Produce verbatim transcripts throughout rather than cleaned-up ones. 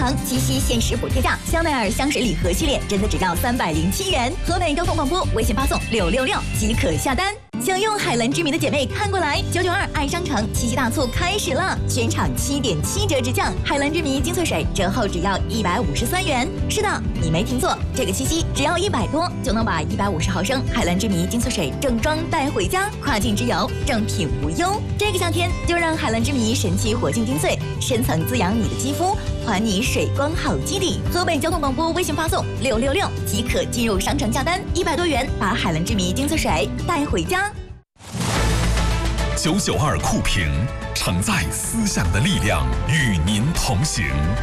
城七夕限时补贴价，香奈儿香水礼盒系列真的只要三百零七元。河北交通广播微信发送六六六即可下单。享用海蓝之谜的姐妹看过来，九九二爱商城七夕大促开始了，全场七点七折直降，海蓝之谜精粹水折后只要一百五十三元。是的，你没听错，这个七夕只要一百多就能把一百五十毫升海蓝之谜精粹水正装带回家，跨境之游正品无忧。这个夏天就让海蓝之谜神奇活性精粹深层滋养你的肌肤，还你水光好基底。河北交通广播微信发送六六六即可进入商城下单，一百多元把海蓝之谜精粹水带回家。 九九二酷评，承载思想的力量，与您同行。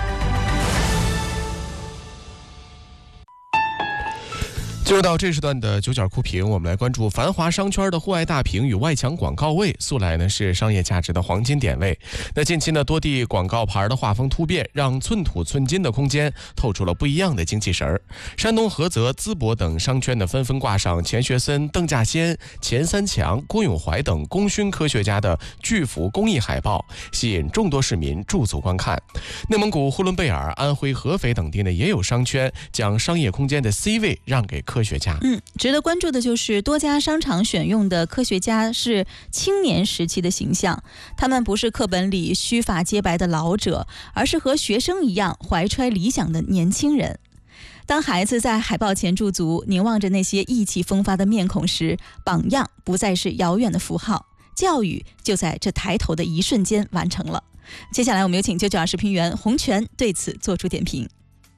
进入到这时段的九九二酷评，我们来关注繁华商圈的户外大屏与外墙广告位，素来呢是商业价值的黄金点位。那近期呢，多地广告牌的画风突变，让寸土寸金的空间透出了不一样的精气神儿。山东菏泽、淄博等商圈呢，纷纷挂上钱学森、邓稼先、钱三强、郭永怀等功勋科学家的巨幅公益海报，吸引众多市民驻足观看。内蒙古呼伦贝尔、安徽合肥等地呢，也有商圈将商业空间的 C 位让给科学家。 嗯，值得关注的就是多家商场选用的科学家是青年时期的形象，他们不是课本里须发皆白的老者，而是和学生一样怀揣理想的年轻人。当孩子在海报前驻足，凝望着那些意气风发的面孔时，榜样不再是遥远的符号，教育就在这抬头的一瞬间完成了。接下来我们有请九九二视频员洪泉对此做出点评。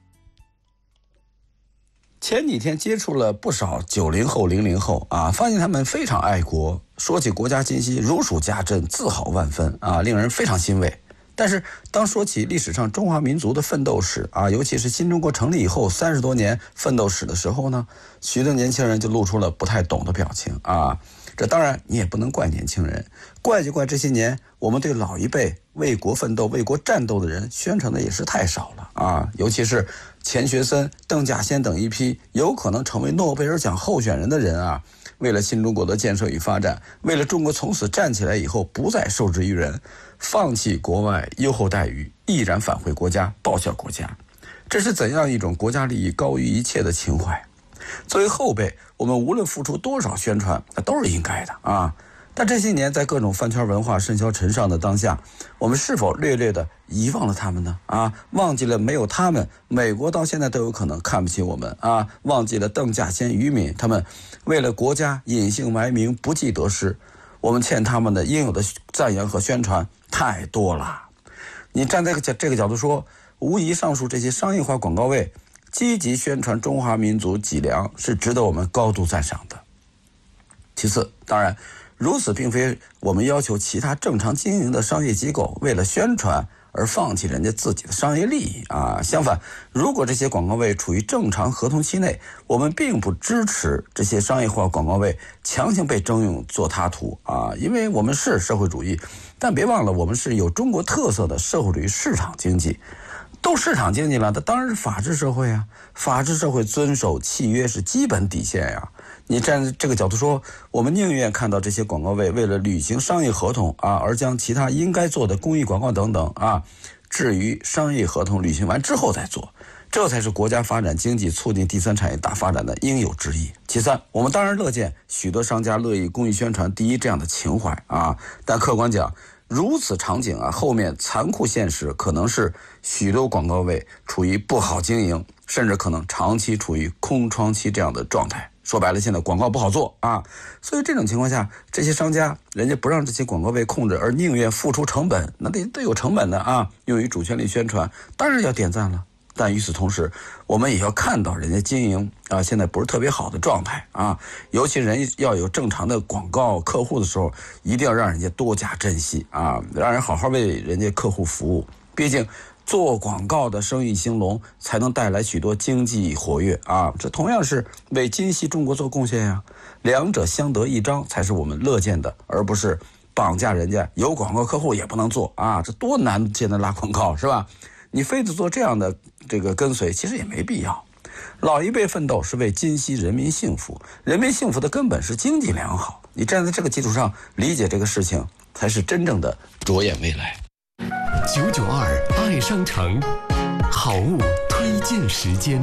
前几天接触了不少九零后、零零后啊，发现他们非常爱国，说起国家今夕如数家珍，自豪万分啊，令人非常欣慰。但是当说起历史上中华民族的奋斗史啊，尤其是新中国成立以后三十多年奋斗史的时候呢，许多年轻人就露出了不太懂的表情啊。这当然你也不能怪年轻人，怪就怪这些年我们对老一辈为国奋斗、为国战斗的人宣传的也是太少了啊！尤其是钱学森、邓稼先等一批有可能成为诺贝尔奖候选人的人啊，为了新中国的建设与发展，为了中国从此站起来以后不再受制于人，放弃国外优厚待遇，毅然返回国家，报效国家，这是怎样一种国家利益高于一切的情怀？作为后辈，我们无论付出多少宣传，那都是应该的啊。但这些年在各种饭圈文化甚嚣尘上的当下，我们是否略略的遗忘了他们呢？啊，忘记了没有他们，美国到现在都有可能看不起我们啊！忘记了邓稼先、于敏他们为了国家隐姓埋名，不计得失，我们欠他们的应有的赞扬和宣传太多了。你站在这个角度说，无疑上述这些商业化广告位积极宣传中华民族脊梁是值得我们高度赞赏的。其次，当然如此并非我们要求其他正常经营的商业机构为了宣传而放弃人家自己的商业利益啊。相反，如果这些广告位处于正常合同期内，我们并不支持这些商业化广告位强行被征用做他图啊，因为我们是社会主义，但别忘了我们是有中国特色的社会主义市场经济。都市场经济了，那当然是法治社会啊！法治社会遵守契约是基本底线呀。你站这个角度说，我们宁愿看到这些广告位为了履行商业合同啊，而将其他应该做的公益广告等等啊，至于商业合同履行完之后再做，这才是国家发展经济、促进第三产业大发展的应有之义。其三，我们当然乐见许多商家乐意公益宣传第一这样的情怀啊，但客观讲，如此场景啊，后面残酷现实可能是许多广告位处于不好经营，甚至可能长期处于空窗期这样的状态。说白了，现在广告不好做啊，所以这种情况下，这些商家人家不让这些广告位控制，而宁愿付出成本，那得得有成本的啊，用于主旋律宣传，当然要点赞了。但与此同时，我们也要看到人家经营啊，现在不是特别好的状态啊，尤其人要有正常的广告客户的时候，一定要让人家多加珍惜啊，让人好好为人家客户服务。毕竟做广告的生意兴隆，才能带来许多经济活跃啊，这同样是为今昔中国做贡献呀。两者相得益彰才是我们乐见的，而不是绑架人家有广告客户也不能做啊，这多难现在拉广告是吧？你非得做这样的这个跟随，其实也没必要。老一辈奋斗是为今夕人民幸福，人民幸福的根本是经济良好。你站在这个基础上理解这个事情，才是真正的着眼未来。 九九二爱商城， 好物推荐时间。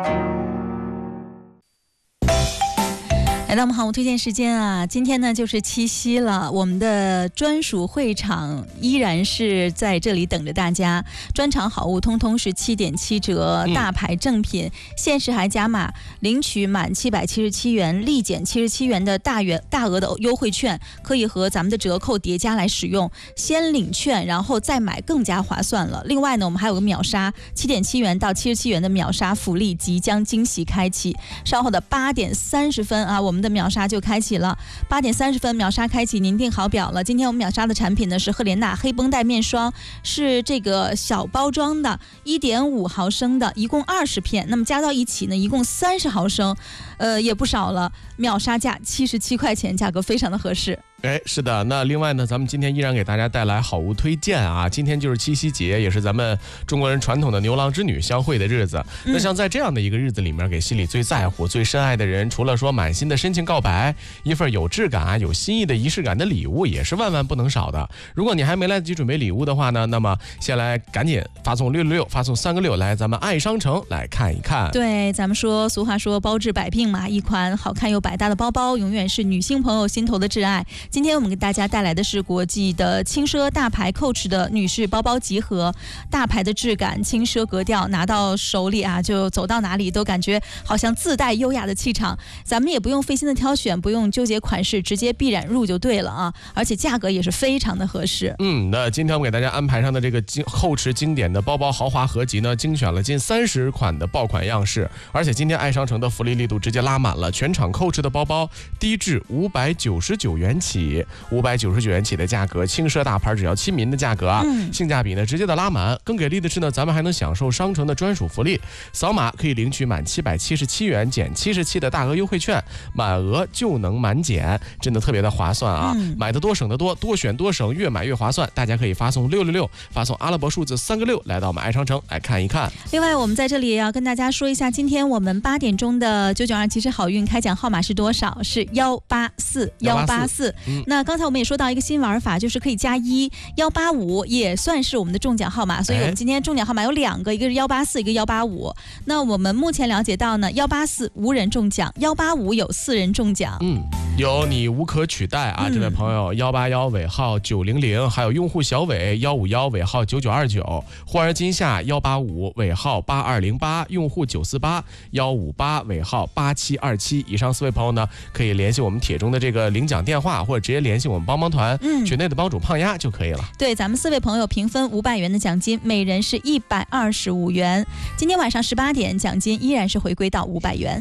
来到我们好物推荐时间啊，今天呢就是七夕了，我们的专属会场依然是在这里等着大家，专场好物通通是七点七折，大牌正品，限时还加码，领取满七百七十七元立减七十七元的大元大额的优惠券，可以和咱们的折扣叠加来使用，先领券然后再买更加划算了。另外呢，我们还有个秒杀，七点七元到七十七元的秒杀福利即将惊喜开启，稍后的八点三十分啊，我们的秒杀就开启了，八点三十分秒杀开启，您定好表了。今天我们秒杀的产品呢是赫莲娜黑绷带面霜，是这个小包装的，一点五毫升的，一共二十片，那么加到一起呢，一共三十毫升，呃，也不少了。秒杀价七十七块钱，价格非常的合适。 哎，是的，那另外呢，咱们今天依然给大家带来好物推荐啊。今天就是七夕节，也是咱们中国人传统的牛郎织女相会的日子。 嗯、 那像在这样的一个日子里面，给心里最在乎、最深爱的人，除了说满心的深情告白，一份有质感、有心意的仪式感的礼物，也是万万不能少的。如果你还没来得及准备礼物的话呢，那么先来赶紧发送六六六，发送三个六来咱们爱商城来看一看。 对，咱们说俗话说包治百病嘛，一款好看又百搭的包包，永远是女性朋友心头的挚爱。今天我们给大家带来的是国际的轻奢大牌 Coach 的女士包包集合，大牌的质感，轻奢格调，拿到手里啊，就走到哪里都感觉好像自带优雅的气场。咱们也不用费心的挑选，不用纠结款式，直接必然入就对了啊！而且价格也是非常的合适。 嗯，那今天我们给大家安排上的这个Coach经典的包包豪华合集呢，精选了近三十款的爆款样式，而且今天爱商城的福利力度直接拉满了，全场Coach的包包低至五百九十九元起，五百九十九元起的价格，轻奢大牌只要亲民的价格啊， 嗯、 性价比呢直接的拉满。更给力的是呢，咱们还能享受商城的专属福利，扫码可以领取满七百七十七元减七十七的大额优惠券，满额就能满减，真的特别的划算啊！ 嗯、 买的多省的多，多选多省，越买越划算。大家可以发送六六六，发送阿拉伯数字三个六，来到我们爱商城来看一看。 另外，我们在这里也要跟大家说一下，今天我们八点钟的九九二吉时好运开奖号码是多少？是幺八四幺八四。那刚才我们也说到一个新玩法，就是可以加一，幺八五也算是我们的中奖号码，所以我们今天中奖号码有两个，一个是幺八四，一个幺八五。那我们目前了解到呢，幺八四无人中奖，幺八五有四人中奖。 嗯，有你无可取代啊，嗯、这位朋友幺八幺尾号九零零，还有用户小伟幺五幺尾号九九二九，霍儿金夏幺八五尾号八二零八，用户九四八幺五八尾号八七二七。以上四位朋友呢，可以联系我们帖中的这个领奖电话，或者直接联系我们帮帮团、嗯、群内的帮主胖丫就可以了。 对，咱们四位朋友平分五百元的奖金，每人是一百二十五元。今天晚上十八点，奖金依然是回归到五百元。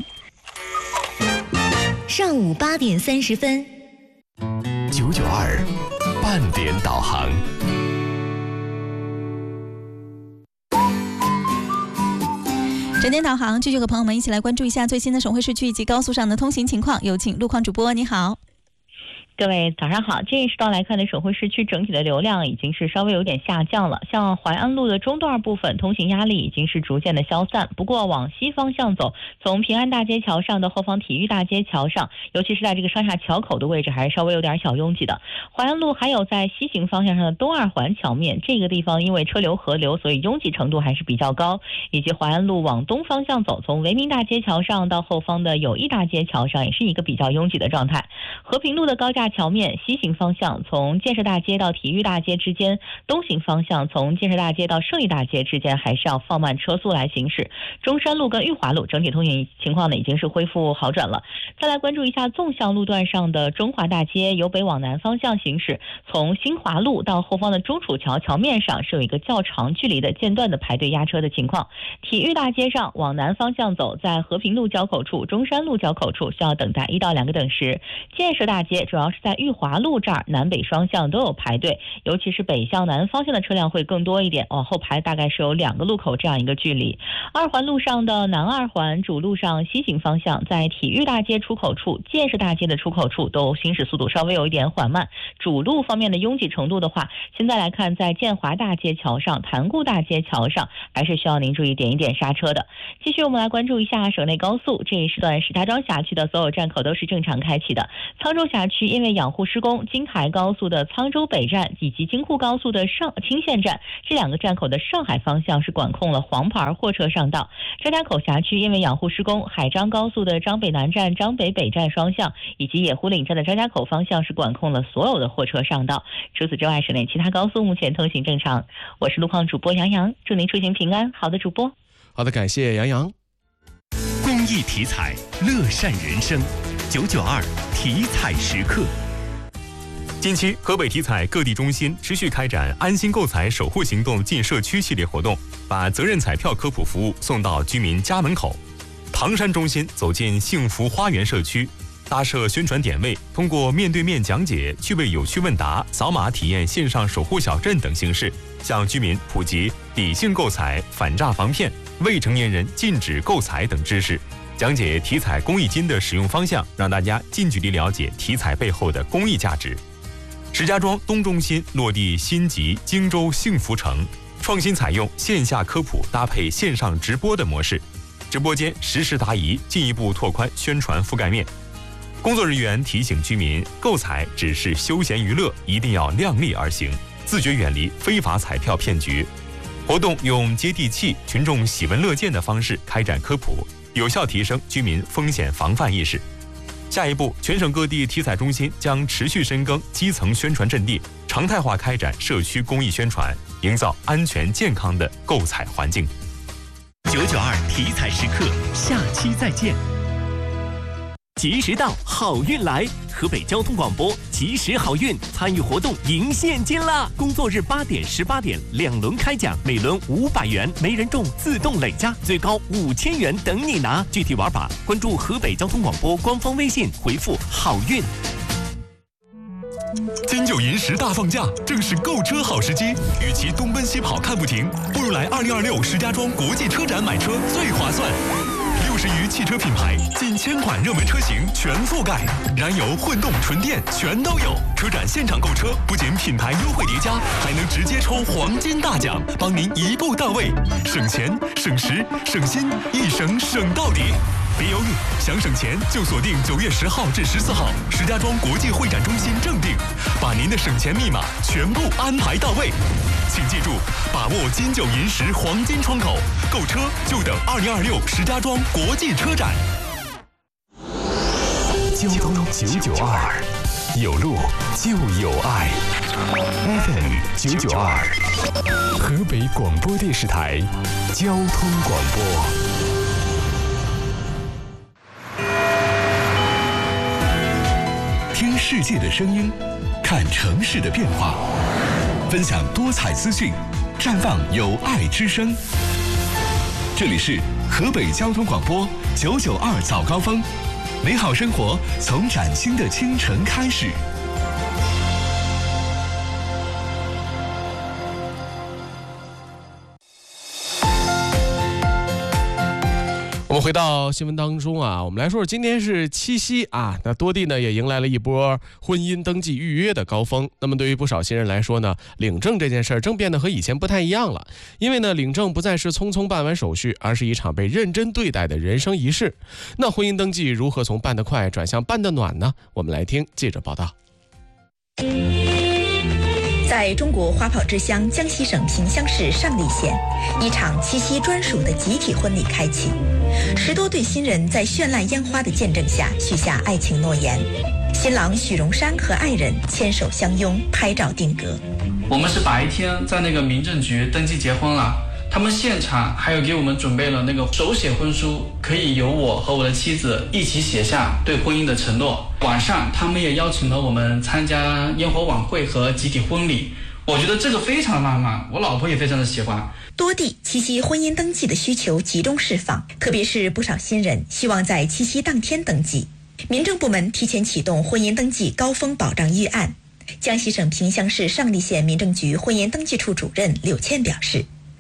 上午八点三十分， 九九二半点导航。 整点导航，继续和朋友们一起来关注一下最新的省会市区以及高速上的通行情况。有请路况主播，你好。 各位早上好，这一时段来看的省会市区整体的流量已经是稍微有点下降了，像淮安路的中段部分通行压力已经是逐渐的消散，不过往西方向走，从平安大街桥上到后方体育大街桥上，尤其是在这个上下桥口的位置还是稍微有点小拥挤的。淮安路还有在西行方向上的东二环桥面，这个地方因为车流河流，所以拥挤程度还是比较高，以及淮安路往东方向走，从维民大街桥上到后方的友谊大街桥上也是一个比较拥挤的状态。和平路的高架桥面西行方向，从建设大街到体育大街之间，东行方向从建设大街到胜利大街之间还是要放慢车速来行驶。中山路跟裕华路整体通行情况呢已经是恢复好转了。再来关注一下纵向路段上的中华大街，由北往南方向行驶，从新华路到后方的中楚桥桥面上是有一个较长距离的间断的排队压车的情况。体育大街上往南方向走，在和平路交口处、中山路交口处需要等待一到两个等时。建设大街主要是在裕华路这儿南北双向都有排队，尤其是北向南方向的车辆会更多一点，往后排大概是有两个路口这样一个距离。 二环路上的南二环主路上西行方向，在体育大街出口处、建设大街的出口处都行驶速度稍微有一点缓慢。主路方面的拥挤程度的话，现在来看，在建华大街桥上、潭固大街桥上，还是需要您注意点一点刹车的。继续，我们来关注一下省内高速这一时段，石家庄辖区的所有站口都是正常开启的。沧州辖区因为养护施工，京台高速的沧州北站以及京沪高速的上清县站这两个站口的上海方向是管控了黄牌货车上道。张家口辖区因为养护施工，海张高速的张北南站、张北北站双向以及野湖岭站的张家口方向是管控了所有的货车上道。除此之外，省内其他高速目前通行正常。我是路况主播杨洋，祝您出行平安。好的，主播。 好的，感谢杨洋。 公益体彩，乐善人生。九九二体彩时刻。近期，河北体彩各地中心持续开展“安心购彩守护行动”进社区系列活动，把责任彩票科普服务送到居民家门口。唐山中心走进幸福花园社区，搭设宣传点位，通过面对面讲解、趣味有趣问答、扫码体验线上守护小镇等形式，向居民普及理性购彩、反诈防骗、未成年人禁止购彩等知识，讲解体彩公益金的使用方向，让大家近距离了解体彩背后的公益价值。石家庄东中心落地新集荆州幸福城，创新采用线下科普搭配线上直播的模式，直播间实时答疑，进一步拓宽宣传覆盖面。工作人员提醒居民，购彩只是休闲娱乐，一定要量力而行，自觉远离非法彩票骗局。活动用接地气、群众喜闻乐见的方式开展科普，有效提升居民风险防范意识。下一步，全省各地体彩中心将持续深耕基层宣传阵地，常态化开展社区公益宣传，营造安全健康的购彩环境。九九二体彩时刻，下期再见。及时到，好运来！河北交通广播及时好运参与活动赢现金啦！工作日八点、十八点两轮开奖，每轮五百元，没人中自动累加，最高五千元等你拿。具体玩法关注河北交通广播官方微信，回复好运。金九银十大放假，正是购车好时机。与其东奔西跑看不停，不如来二零二六石家庄国际车展买车最划算。六十余汽车品牌，近千款热门车型全覆盖，燃油、混动、纯电全都有。车展现场购车，不仅品牌优惠叠加，还能直接抽黄金大奖，帮您一步到位，省钱、省时、省心，一省省到底。别犹豫，想省钱就锁定九月十号至十四号石家庄国际会展中心正定，把您的省钱密码全部安排到位。请记住，把握金九银十黄金窗口，购车就等二零二六石家庄国际车展。交通九九二，有路就有爱。F M 九九二，河北广播电视台交通广播。听世界的声音，看城市的变化，分享多彩资讯，绽放有爱之声。这里是河北交通广播九九二早高峰，美好生活从崭新的清晨开始。 我们回到新闻当中啊，我们来说说今天是七夕啊，那多地呢也迎来了一波婚姻登记预约的高峰。那么对于不少新人来说呢，领证这件事儿正变得和以前不太一样了，因为呢领证不再是匆匆办完手续，而是一场被认真对待的人生仪式。那婚姻登记如何从办得快转向办得暖呢？我们来听记者报道。 在中国花炮之乡江西省萍乡市上栗县，一场七夕专属的集体婚礼开启。十多对新人在绚烂烟花的见证下许下爱情诺言。新郎许荣山和爱人牵手相拥，拍照定格。 我们是白天在那个民政局登记结婚了，他们现场还有给我们准备了那个手写婚书，可以由我和我的妻子一起写下对婚姻的承诺。晚上他们也邀请了我们参加烟火晚会和集体婚礼，我觉得这个非常浪漫，我老婆也非常的喜欢。 多地七夕婚姻登记的需求集中释放，特别是不少新人希望在七夕当天登记。民政部门提前启动婚姻登记高峰保障预案。江西省萍乡市上栗县民政局婚姻登记处主任柳倩表示，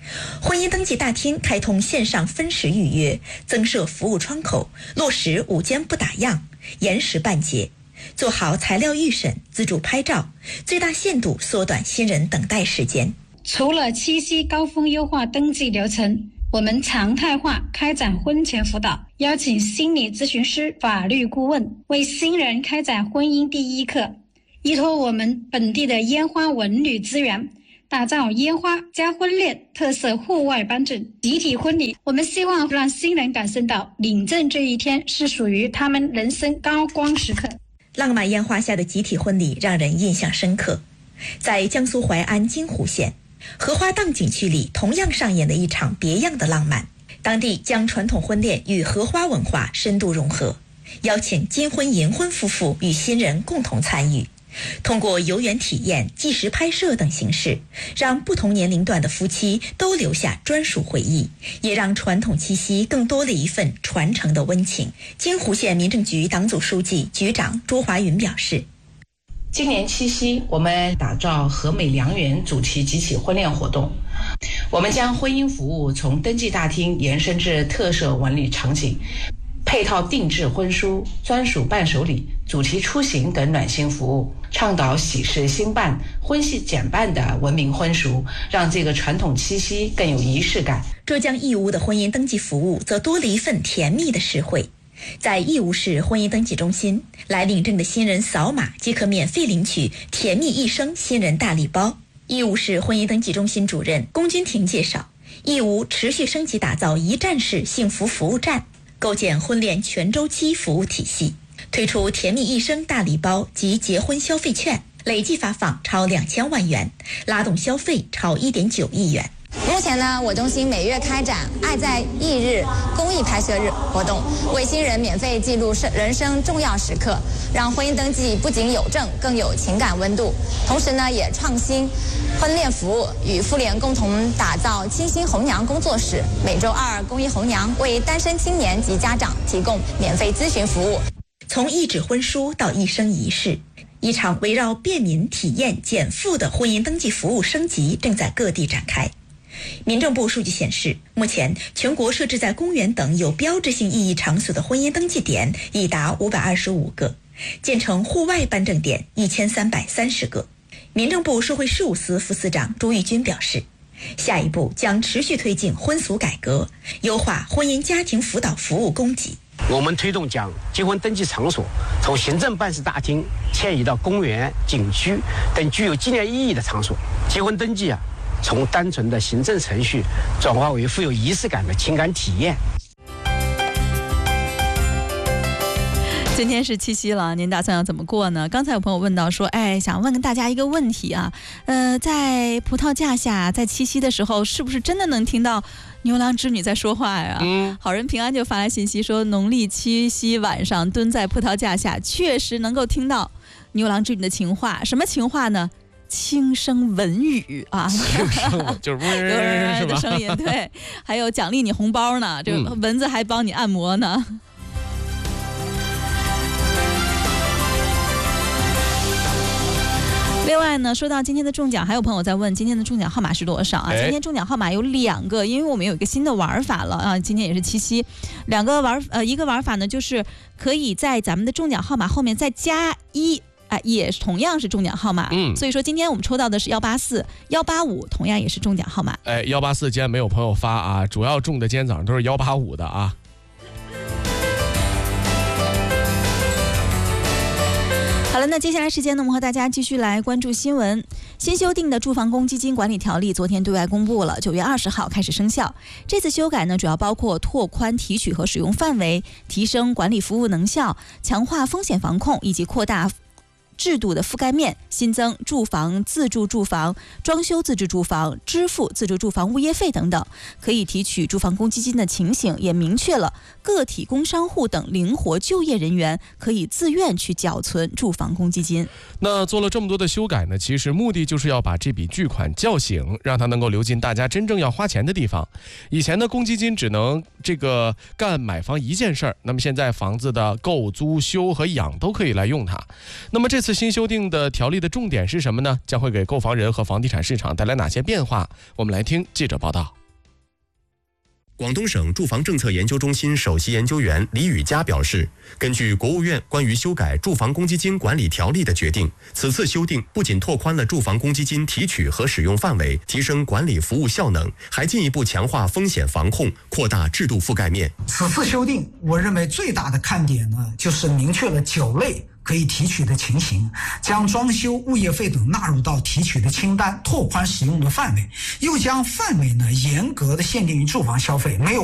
婚姻登记大厅开通线上分时预约，增设服务窗口，落实午间不打烊，延时办结，做好材料预审、自助拍照，最大限度缩短新人等待时间。 除了七夕高峰优化登记流程，我们常态化开展婚前辅导，邀请心理咨询师、法律顾问为新人开展婚姻第一课，依托我们本地的烟花文旅资源，打造烟花加婚恋特色户外颁证集体婚礼。我们希望让新人感受到领证这一天是属于他们人生高光时刻。 浪漫烟花下的集体婚礼让人印象深刻。在江苏淮安金湖县荷花荡景区里，同样上演了一场别样的浪漫。当地将传统婚恋与荷花文化深度融合，邀请金婚银婚夫妇与新人共同参与，通过游园体验、纪实拍摄等形式，让不同年龄段的夫妻都留下专属回忆，也让传统七夕更多了一份传承的温情。金湖县民政局党组书记、局长朱华云表示， 今年七夕，我们打造和美良缘主题集体婚恋活动，我们将婚姻服务从登记大厅延伸至特色文旅场景，配套定制婚书、专属伴手礼、主题出行等暖心服务，倡导喜事兴办、婚戏减半的文明婚俗，让这个传统七夕更有仪式感。 浙江义乌的婚姻登记服务则多了一份甜蜜的实惠。在义乌市婚姻登记中心，来领证的新人扫码即可免费领取甜蜜一生新人大礼包。义乌市婚姻登记中心主任龚君婷介绍，义乌持续升级打造一站式幸福服务站，构建婚恋全周期服务体系，推出甜蜜一生大礼包及结婚消费券，累计发放超两千万元，拉动消费超一点九亿元。 目前呢，我中心每月开展爱在忆日公益拍摄日活动，为新人免费记录人生重要时刻，让婚姻登记不仅有证，更有情感温度。同时呢，也创新婚恋服务，与妇联共同打造清新红娘工作室，每周二公益红娘为单身青年及家长提供免费咨询服务。 从一纸婚书到一生一世，一场围绕便民、体验、减负的婚姻登记服务升级正在各地展开。民政部数据显示，目前全国设置在公园等有标志性意义场所的婚姻登记点已达五百二十五个，建成户外办证点一千三百三十个。民政部社会事务司副司长朱玉军表示，下一步将持续推进婚俗改革，优化婚姻家庭辅导服务供给。 我们推动将结婚登记场所从行政办事大厅迁移到公园、景区等具有纪念意义的场所。结婚登记啊，从单纯的行政程序转化为富有仪式感的情感体验。 今天是七夕了，您打算要怎么过呢？刚才有朋友问到说，哎，想问大家一个问题啊，呃，在葡萄架下，在七夕的时候，是不是真的能听到牛郎织女在说话呀？嗯，好人平安就发来信息说，农历七夕晚上蹲在葡萄架下，确实能够听到牛郎织女的情话。什么情话呢？轻声文语啊， 轻声就是是吧？ 的声音，对，还有奖励你红包呢，这个蚊子还帮你按摩呢。嗯，另外呢，说到今天的中奖，还有朋友在问今天的中奖号码是多少啊？今天中奖号码有两个，因为我们有一个新的玩法了啊，今天也是七夕，两个玩呃一个玩法呢，就是可以在咱们的中奖号码后面再加一。啊，也同样是中奖号码，嗯，所以说今天我们抽到的是幺八四、幺八五，同样也是中奖号码。 哎，幺八四今天没有朋友发啊，主要中的今天早上都是幺八五的啊。 好了，那接下来时间呢，我们和大家继续来关注新闻。新修订的住房公积金管理条例昨天对外公布了，九月二十号开始生效。这次修改呢，主要包括拓宽提取和使用范围，提升管理服务能效，强化风险防控，以及扩大制度的覆盖面，新增住房、自住住房、装修自住住房、支付自住住房物业费等等，可以提取住房公积金的情形也明确了，个体工商户等灵活就业人员可以自愿去缴存住房公积金。 那做了这么多的修改呢，其实目的就是要把这笔巨款叫醒，让它能够流进大家真正要花钱的地方。以前的公积金只能这个干买房一件事儿，那么现在房子的购、租、修和养都可以来用它。那么这次次新修订的条例的重点是什么呢？将会给购房人和房地产市场带来哪些变化？我们来听记者报道。 广东省住房政策研究中心首席研究员李宇佳表示，根据国务院关于修改住房公积金管理条例的决定，此次修订不仅拓宽了住房公积金提取和使用范围，提升管理服务效能，还进一步强化风险防控，扩大制度覆盖面。 此次修订，我认为最大的看点呢，就是明确了九类可以提取的情形，将装修、物业费等纳入到提取的清单，拓宽使用的范围，又将范围呢严格的限定于住房消费，没有